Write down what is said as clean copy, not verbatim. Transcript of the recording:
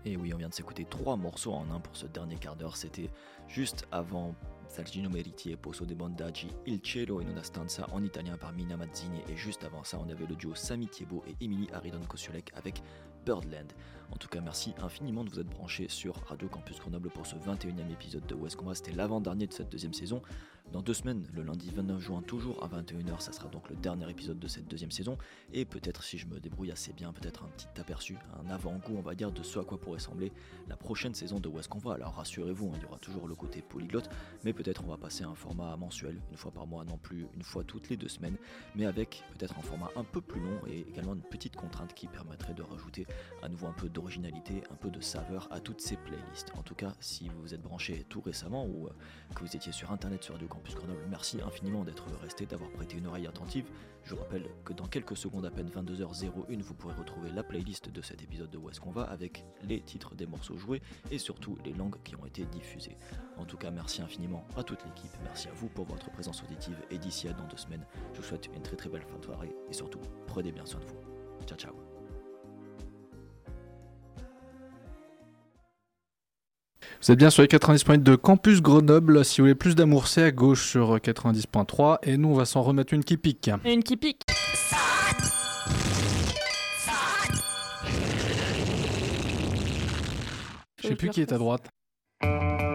Et oui, on vient de s'écouter 3 morceaux en un pour ce dernier quart d'heure. C'était juste avant Sergino Meriti et Pozo de Bondaggi, Il Cielo in una stanza en italien par Mina Mazzini. Et juste avant ça, on avait le duo Sami Thiebo et Émilie Aridon-Kosiolek avec Birdland. En tout cas, merci infiniment de vous être branchés sur Radio Campus Grenoble pour ce 21e épisode de Où est-ce qu'on va. C'était l'avant-dernier de cette deuxième saison. Dans 2 semaines, le lundi 29 juin, toujours à 21h, ça sera donc le dernier épisode de cette deuxième saison. Et peut-être, si je me débrouille assez bien, peut-être un petit aperçu, un avant-goût, on va dire, de ce à quoi pourrait ressembler la prochaine saison de Où est-ce qu'on va. Alors rassurez-vous, il y aura toujours le côté polyglotte, mais peut-être on va passer à un format mensuel, une fois par mois, non plus une fois toutes les 2 semaines, mais avec peut-être un format un peu plus long et également une petite contrainte qui permettrait de rajouter à nouveau un peu d'originalité, un peu de saveur à toutes ces playlists. En tout cas, si vous vous êtes branché tout récemment ou que vous étiez sur internet sur Radio Campus Grenoble, merci infiniment d'être resté, d'avoir prêté une oreille attentive. Je rappelle que dans quelques secondes, à peine 22h01, vous pourrez retrouver la playlist de cet épisode de Où est-ce qu'on va avec les titres des morceaux joués et surtout les langues qui ont été diffusées. En tout cas, merci infiniment à toute l'équipe, merci à vous pour votre présence auditive et d'ici à dans 2 semaines, je vous souhaite une très très belle fin de soirée et surtout, prenez bien soin de vous. Ciao ciao. Vous êtes bien sur les 90.8 de Campus Grenoble. Si vous voulez plus d'amour, c'est à gauche sur 90.3. Et nous, on va s'en remettre une qui pique. Et une qui pique. Je sais plus qui est à droite.